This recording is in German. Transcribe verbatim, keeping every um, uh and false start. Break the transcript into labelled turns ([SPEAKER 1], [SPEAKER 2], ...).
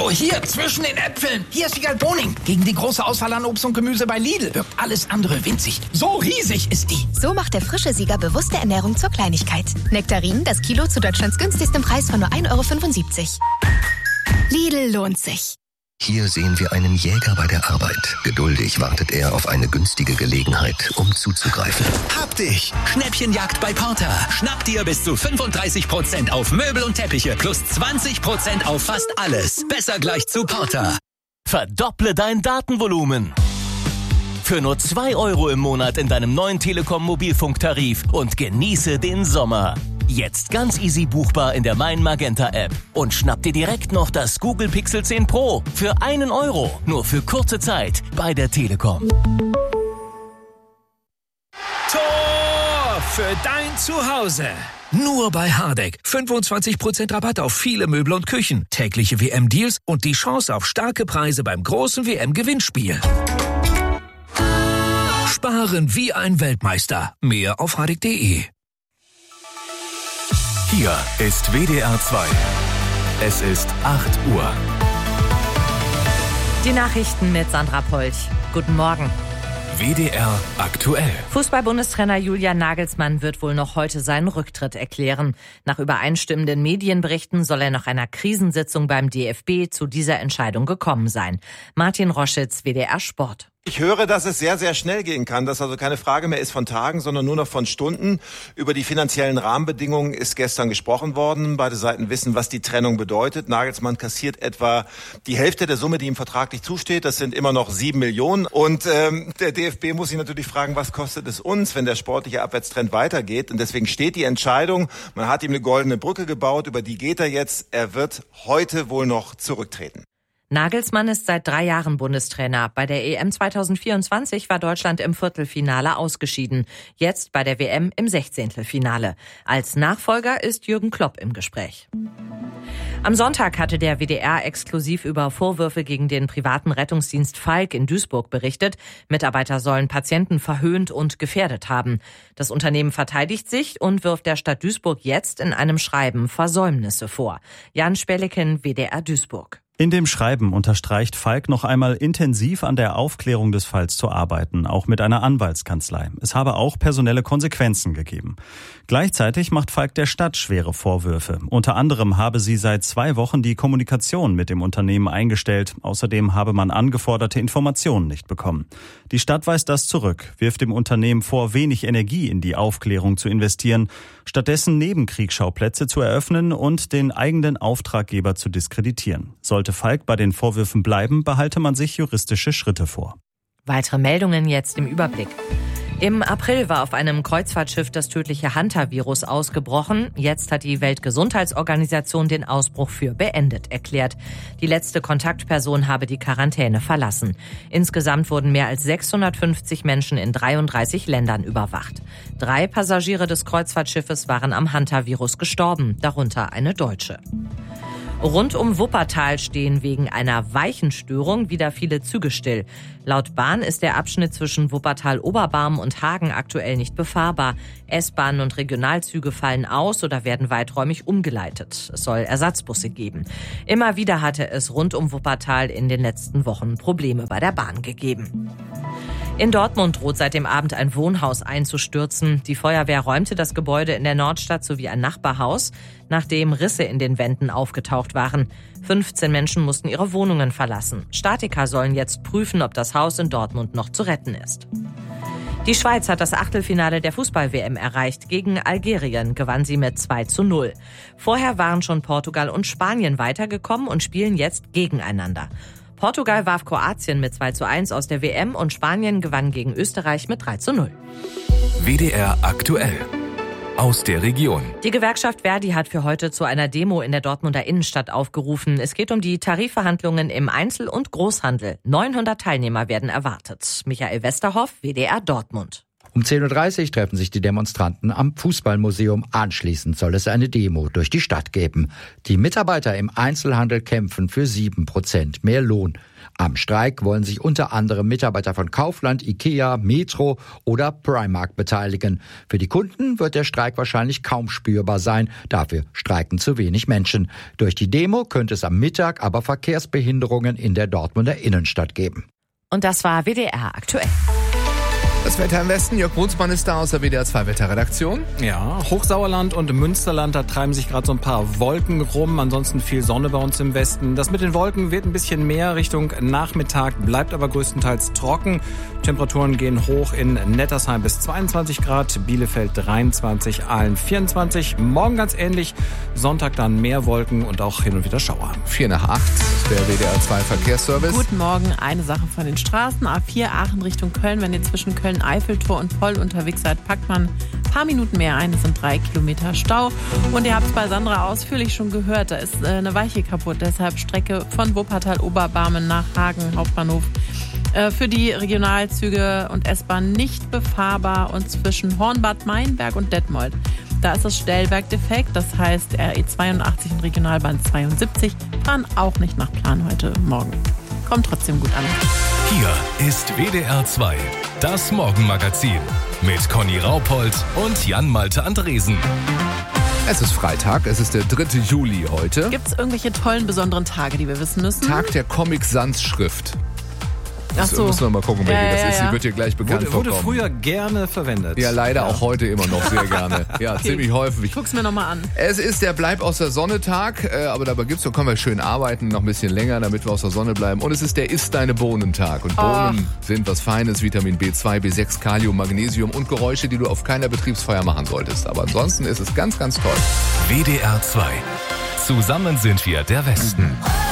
[SPEAKER 1] Oh, hier, zwischen den Äpfeln. Hier ist Wiegald Boning. Gegen die große Auswahl an Obst und Gemüse bei Lidl wirkt alles andere winzig. So riesig ist die.
[SPEAKER 2] So macht der frische Sieger bewusste Ernährung zur Kleinigkeit. Nektarinen, das Kilo zu Deutschlands günstigstem Preis von nur ein Euro fünfundsiebzig. Lidl lohnt sich.
[SPEAKER 3] Hier sehen wir einen Jäger bei der Arbeit. Geduldig wartet er auf eine günstige Gelegenheit, um zuzugreifen.
[SPEAKER 4] Hab dich! Schnäppchenjagd bei Porter. Schnapp dir bis zu fünfunddreißig Prozent auf Möbel und Teppiche plus zwanzig Prozent auf fast alles. Besser gleich zu Porter.
[SPEAKER 5] Verdopple dein Datenvolumen. Für nur zwei Euro im Monat in deinem neuen Telekom-Mobilfunktarif und genieße den Sommer. Jetzt ganz easy buchbar in der Mein Magenta App. Und schnapp dir direkt noch das Google Pixel zehn Pro für einen Euro. Nur für kurze Zeit bei der Telekom.
[SPEAKER 6] Tor für dein Zuhause. Nur bei Hardegg. fünfundzwanzig Prozent Rabatt auf viele Möbel und Küchen. Tägliche W M-Deals und die Chance auf starke Preise beim großen W M-Gewinnspiel. Sparen wie ein Weltmeister. Mehr auf hardegg punkt de.
[SPEAKER 7] Hier ist W D R zwei. Es ist acht Uhr.
[SPEAKER 8] Die Nachrichten mit Sandra Polch. Guten Morgen.
[SPEAKER 7] W D R aktuell.
[SPEAKER 8] Fußball-Bundestrainer Julian Nagelsmann wird wohl noch heute seinen Rücktritt erklären. Nach übereinstimmenden Medienberichten soll er nach einer Krisensitzung beim D F B zu dieser Entscheidung gekommen sein. Martin Roschitz, W D R Sport.
[SPEAKER 9] Ich höre, dass es sehr, sehr schnell gehen kann, dass also keine Frage mehr ist von Tagen, sondern nur noch von Stunden. Über die finanziellen Rahmenbedingungen ist gestern gesprochen worden. Beide Seiten wissen, was die Trennung bedeutet. Nagelsmann kassiert etwa die Hälfte der Summe, die ihm vertraglich zusteht. Das sind immer noch sieben Millionen. Und ähm, der D F B muss sich natürlich fragen, was kostet es uns, wenn der sportliche Abwärtstrend weitergeht. Und deswegen steht die Entscheidung. Man hat ihm eine goldene Brücke gebaut, über die geht er jetzt. Er wird heute wohl noch zurücktreten.
[SPEAKER 8] Nagelsmann ist seit drei Jahren Bundestrainer. Bei der E M zweitausendvierundzwanzig war Deutschland im Viertelfinale ausgeschieden. Jetzt bei der W M im Sechzehntelfinale. Als Nachfolger ist Jürgen Klopp im Gespräch. Am Sonntag hatte der W D R exklusiv über Vorwürfe gegen den privaten Rettungsdienst Falck in Duisburg berichtet. Mitarbeiter sollen Patienten verhöhnt und gefährdet haben. Das Unternehmen verteidigt sich und wirft der Stadt Duisburg jetzt in einem Schreiben Versäumnisse vor. Jan Spelliken, W D R Duisburg.
[SPEAKER 10] In dem Schreiben unterstreicht Falck noch einmal intensiv an der Aufklärung des Falls zu arbeiten, auch mit einer Anwaltskanzlei. Es habe auch personelle Konsequenzen gegeben. Gleichzeitig macht Falck der Stadt schwere Vorwürfe. Unter anderem habe sie seit zwei Wochen die Kommunikation mit dem Unternehmen eingestellt. Außerdem habe man angeforderte Informationen nicht bekommen. Die Stadt weist das zurück, wirft dem Unternehmen vor, wenig Energie in die Aufklärung zu investieren, stattdessen Nebenkriegsschauplätze zu eröffnen und den eigenen Auftraggeber zu diskreditieren. Sollte Falck bei den Vorwürfen bleiben, behalte man sich juristische Schritte vor.
[SPEAKER 8] Weitere Meldungen jetzt im Überblick. Im April war auf einem Kreuzfahrtschiff das tödliche Hanta-Virus ausgebrochen. Jetzt hat die Weltgesundheitsorganisation den Ausbruch für beendet erklärt. Die letzte Kontaktperson habe die Quarantäne verlassen. Insgesamt wurden mehr als sechshundertfünfzig Menschen in dreiunddreißig Ländern überwacht. Drei Passagiere des Kreuzfahrtschiffes waren am Hanta-Virus gestorben, darunter eine Deutsche. Rund um Wuppertal stehen wegen einer Weichenstörung wieder viele Züge still. Laut Bahn ist der Abschnitt zwischen Wuppertal-Oberbarm und Hagen aktuell nicht befahrbar. S-Bahnen und Regionalzüge fallen aus oder werden weiträumig umgeleitet. Es soll Ersatzbusse geben. Immer wieder hatte es rund um Wuppertal in den letzten Wochen Probleme bei der Bahn gegeben. In Dortmund droht seit dem Abend ein Wohnhaus einzustürzen. Die Feuerwehr räumte das Gebäude in der Nordstadt sowie ein Nachbarhaus, nachdem Risse in den Wänden aufgetaucht waren. fünfzehn Menschen mussten ihre Wohnungen verlassen. Statiker sollen jetzt prüfen, ob das Haus in Dortmund noch zu retten ist. Die Schweiz hat das Achtelfinale der Fußball-W M erreicht. Gegen Algerien gewann sie mit zwei zu null. Vorher waren schon Portugal und Spanien weitergekommen und spielen jetzt gegeneinander. Portugal warf Kroatien mit zwei zu eins aus der W M und Spanien gewann gegen Österreich mit drei zu null.
[SPEAKER 7] W D R aktuell. Aus der Region.
[SPEAKER 8] Die Gewerkschaft Verdi hat für heute zu einer Demo in der Dortmunder Innenstadt aufgerufen. Es geht um die Tarifverhandlungen im Einzel- und Großhandel. neunhundert Teilnehmer werden erwartet. Michael Westerhoff, W D R Dortmund.
[SPEAKER 11] Um zehn Uhr dreißig treffen sich die Demonstranten am Fußballmuseum. Anschließend soll es eine Demo durch die Stadt geben. Die Mitarbeiter im Einzelhandel kämpfen für sieben Prozent mehr Lohn. Am Streik wollen sich unter anderem Mitarbeiter von Kaufland, Ikea, Metro oder Primark beteiligen. Für die Kunden wird der Streik wahrscheinlich kaum spürbar sein. Dafür streiken zu wenig Menschen. Durch die Demo könnte es am Mittag aber Verkehrsbehinderungen in der Dortmunder Innenstadt geben.
[SPEAKER 8] Und das war W D R aktuell.
[SPEAKER 12] Das Wetter im Westen, Jörg Brunsmann ist da aus der W D R zwei Wetterredaktion.
[SPEAKER 13] Ja, Hochsauerland und Münsterland, da treiben sich gerade so ein paar Wolken rum. Ansonsten viel Sonne bei uns im Westen. Das mit den Wolken wird ein bisschen mehr Richtung Nachmittag, bleibt aber größtenteils trocken. Temperaturen gehen hoch in Nettersheim bis zweiundzwanzig Grad, Bielefeld dreiundzwanzig, Aalen vierundzwanzig. Morgen ganz ähnlich, Sonntag dann mehr Wolken und auch hin und wieder Schauer.
[SPEAKER 12] vier nach acht, der W D R zwei Verkehrsservice.
[SPEAKER 14] Guten Morgen, eine Sache von den Straßen. A vier Aachen Richtung Köln, wenn ihr zwischen Köln Eiffeltor und Poll unterwegs seid, packt man ein paar Minuten mehr ein. Es sind drei Kilometer Stau. Und ihr habt es bei Sandra ausführlich schon gehört, da ist eine Weiche kaputt. Deshalb Strecke von Wuppertal-Oberbarmen nach Hagen Hauptbahnhof für die Regionalzüge und S-Bahn nicht befahrbar. Und zwischen Hornbad, Meinberg und Detmold, da ist das Stellwerk defekt. Das heißt, R E zweiundachtzig und Regionalbahn zweiundsiebzig fahren auch nicht nach Plan heute Morgen. Kommt trotzdem gut an.
[SPEAKER 7] Hier ist W D R zwei, das Morgenmagazin mit Conny Raupold und Jan-Malte Andresen.
[SPEAKER 12] Es ist Freitag, es ist der dritte Juli heute.
[SPEAKER 14] Gibt es irgendwelche tollen, besonderen Tage, die wir wissen müssen?
[SPEAKER 12] Tag der Comic-Sans-Schrift.
[SPEAKER 14] Ach so.
[SPEAKER 12] Müssen wir mal gucken,
[SPEAKER 14] ja,
[SPEAKER 12] welche das
[SPEAKER 14] ja,
[SPEAKER 12] ist.
[SPEAKER 14] ja.
[SPEAKER 12] Die wird dir gleich bekannt
[SPEAKER 13] wurde,
[SPEAKER 12] vorkommen.
[SPEAKER 13] Wurde früher gerne verwendet.
[SPEAKER 12] Ja, leider ja. auch heute immer noch sehr gerne. Ja, okay. Ziemlich häufig.
[SPEAKER 14] Ich guck's mir nochmal an.
[SPEAKER 12] Es ist der Bleib aus der Sonne-Tag, äh, aber dabei gibt's, so können wir schön arbeiten, noch ein bisschen länger, damit wir aus der Sonne bleiben. Und es ist der Iss deine Bohnen-Tag. Und Bohnen oh. sind was Feines, Vitamin B zwei, B sechs, Kalium, Magnesium und Geräusche, die du auf keiner Betriebsfeier machen solltest. Aber ansonsten ist es ganz, ganz toll.
[SPEAKER 7] W D R zwei. Zusammen sind wir der Westen.